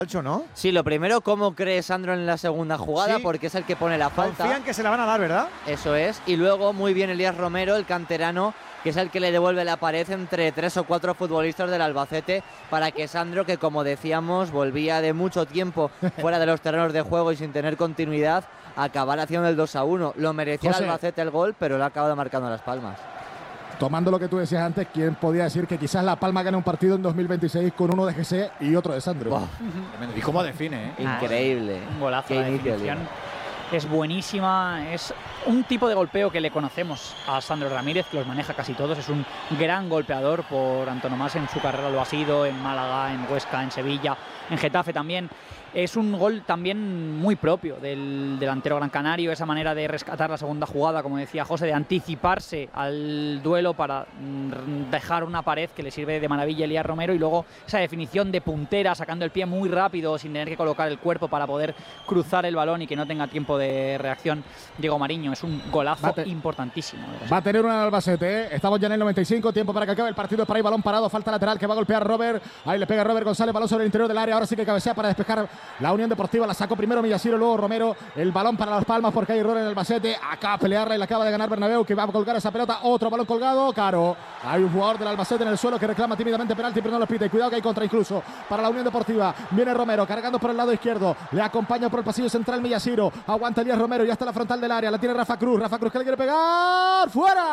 ¿no? Sí, lo primero, ¿cómo cree Sandro en la segunda jugada? Sí. Porque es el que pone la falta. Confían que se la van a dar, ¿verdad? Eso es. Y luego, muy bien, Elías Romero, el canterano, que es el que le devuelve la pared entre 3 o 4 futbolistas del Albacete para que Sandro, que como decíamos, volvía de mucho tiempo fuera de los terrenos de juego y sin tener continuidad, acabara haciendo el 2-1. Lo merecía José, el Albacete el gol, pero lo ha acabado marcando Las Palmas. Tomando lo que tú decías antes, ¿quién podía decir que quizás La Palma gane un partido en 2026 con uno de GC y otro de Sandro? Wow. ¿Y cómo define? Increíble. Un golazo. Qué La inicio, definición es buenísima. Es un tipo de golpeo que le conocemos a Sandro Ramírez, que los maneja casi todos. Es un gran golpeador por antonomasia. En su carrera lo ha sido en Málaga, en Huesca, en Sevilla, en Getafe también. Es un gol también muy propio del delantero gran canario, esa manera de rescatar la segunda jugada, como decía José, de anticiparse al duelo para dejar una pared que le sirve de maravilla a Elías Romero, y luego esa definición de puntera, sacando el pie muy rápido sin tener que colocar el cuerpo para poder cruzar el balón y que no tenga tiempo de reacción Diego Mariño. Es un golazo importantísimo. Va a tener un Albacete, ¿eh? Estamos ya en el 95, tiempo para que acabe el partido. Para ahí, balón parado, falta lateral que va a golpear Robert. Ahí le pega Robert González, balón sobre el interior del área. Ahora sí que cabecea para despejar la Unión Deportiva. La sacó primero Millasiro, luego Romero. El balón para Las Palmas porque hay error en el Albacete. Acaba a pelearla y la acaba de ganar Bernabéu, que va a colgar esa pelota. Otro balón colgado, Caro. Hay un jugador del Albacete en el suelo que reclama tímidamente penalti, pero no lo pide. Cuidado que hay contra incluso para la Unión Deportiva. Viene Romero cargando por el lado izquierdo. Le acompaña por el pasillo central Millasiro. Aguanta Elías Romero, ya está la frontal del área. La tiene Rafa Cruz. Rafa Cruz que le quiere pegar.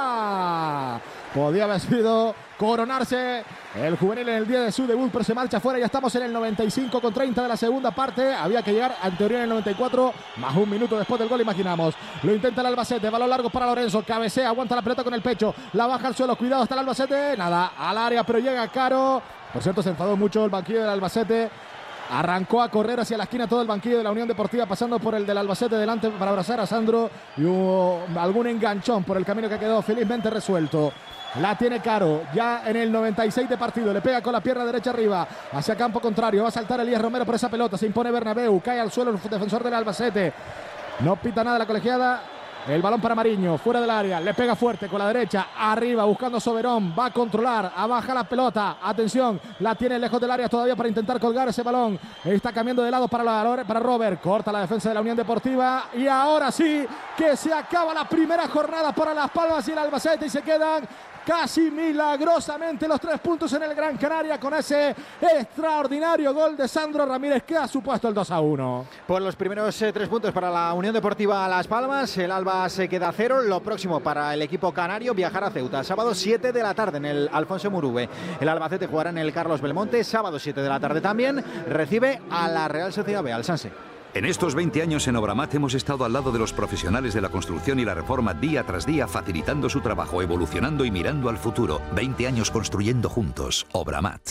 ¡Fuera! Podía haber sido coronarse el juvenil en el día de su debut, pero se marcha fuera. Ya estamos en el 95 con 30 de la segunda parte. Había que llegar en teoría en el 94, más un minuto después del gol, imaginamos. Lo intenta el Albacete, balón largo para Lorenzo, cabecea, aguanta la pelota con el pecho, la baja al suelo, cuidado, está el Albacete, nada, al área, pero llega Caro. Por cierto, se enfadó mucho el banquillo del Albacete. Arrancó a correr hacia la esquina todo el banquillo de la Unión Deportiva, pasando por el del Albacete delante para abrazar a Sandro, y hubo algún enganchón por el camino que quedó felizmente resuelto. La tiene Caro, ya en el 96 de partido, le pega con la pierna derecha arriba, hacia campo contrario, va a saltar Elías Romero por esa pelota, se impone Bernabéu, cae al suelo el defensor del Albacete, no pita nada la colegiada. El balón para Mariño, fuera del área, le pega fuerte con la derecha, arriba buscando Soberón, va a controlar, abaja la pelota, atención, la tiene lejos del área todavía para intentar colgar ese balón, está cambiando de lado para Robert, corta la defensa de la Unión Deportiva, y ahora sí que se acaba la primera jornada para Las Palmas y el Albacete, y se quedan casi milagrosamente los 3 puntos en el Gran Canaria con ese extraordinario gol de Sandro Ramírez que ha supuesto el 2-1. Por los primeros 3 puntos para la Unión Deportiva Las Palmas, el Alba se queda a 0. Lo próximo para el equipo canario, viajar a Ceuta. Sábado 7 de la tarde en el Alfonso Murube. El Albacete jugará en el Carlos Belmonte. Sábado 7 de la tarde también recibe a la Real Sociedad B, al Sanse. En estos 20 años en Obramat hemos estado al lado de los profesionales de la construcción y la reforma día tras día, facilitando su trabajo, evolucionando y mirando al futuro. 20 años construyendo juntos. Obramat.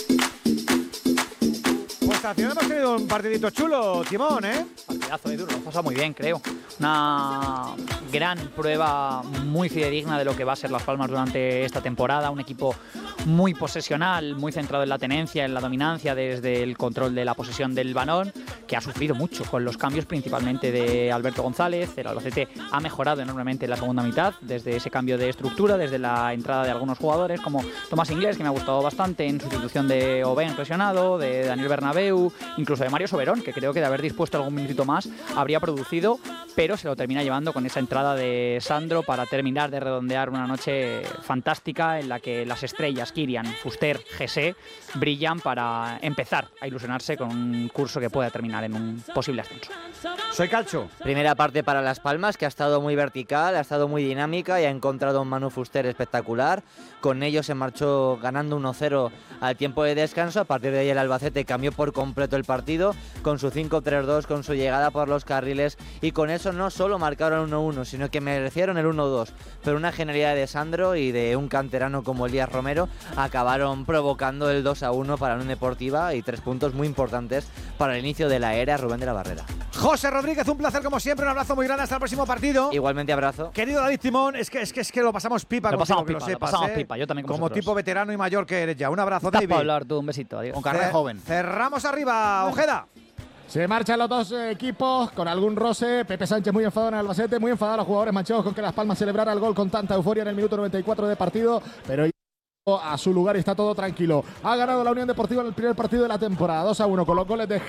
Pues al final hemos tenido un partidito chulo, Timón, ¿eh? Partidazo, Edu, lo hemos pasado muy bien, creo. Una gran prueba muy fidedigna de lo que va a ser Las Palmas durante esta temporada. Un equipo muy posesional, muy centrado en la tenencia, en la dominancia desde el control de la posesión del balón, que ha sufrido mucho con los cambios principalmente de Alberto González. El Albacete ha mejorado enormemente en la segunda mitad, desde ese cambio de estructura, desde la entrada de algunos jugadores como Tomás Inglés, que me ha gustado bastante, en sustitución de Oben lesionado, de Daniel Bernabéu, incluso de Mario Soberón, que creo que de haber dispuesto algún minutito más habría producido, pero se lo termina llevando con esa entrada de Sandro para terminar de redondear una noche fantástica en la que las estrellas Kirian, Fuster, Gese brillan para empezar a ilusionarse con un curso que pueda terminar en un posible ascenso. Soy Calcho. Primera parte para Las Palmas, que ha estado muy vertical, ha estado muy dinámica y ha encontrado un Manu Fuster espectacular. Con ello se marchó ganando 1-0 al tiempo de descanso. A partir de ahí el Albacete cambió por completo el partido con su 5-3-2, con su llegada por los carriles, y con eso no solo marcaron 1-1, sino que merecieron el 1-2. Pero una genialidad de Sandro y de un canterano como Elías Romero acabaron provocando el 2-1 para la Unión Deportiva, y 3 puntos muy importantes para el inicio de la era Rubén de la Barrera. José Rodríguez, un placer como siempre, un abrazo muy grande, hasta el próximo partido. Igualmente abrazo. Querido David Timón, es que lo pasamos pipa. Lo contigo, pasamos que pipa, lo sepas, lo pasamos pipa, yo también con como vosotros. tipo veterano y mayor que eres ya. Un abrazo, Estás David. para hablar tú, un besito, adiós. Con carne joven. Cerramos arriba, Ojeda. Se marchan los dos equipos con algún roce. Pepe Sánchez muy enfadado en el Albacete, muy enfadado a los jugadores manchados con que Las Palmas celebrara el gol con tanta euforia en el minuto 94 de partido, pero a su lugar y está todo tranquilo. Ha ganado la Unión Deportiva en el primer partido de la temporada, 2-1 con los goles de